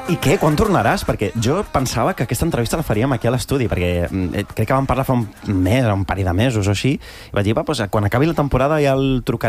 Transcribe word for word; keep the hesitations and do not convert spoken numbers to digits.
I què? Quan tornaràs? Perquè jo pensava que aquesta entrevista la faríem aquí a l'estudi, perquè crec que vam parlar fa un mes, un parell de mesos o així, i vaig dir, va, doncs, quan acabi la temporada ja el trucaré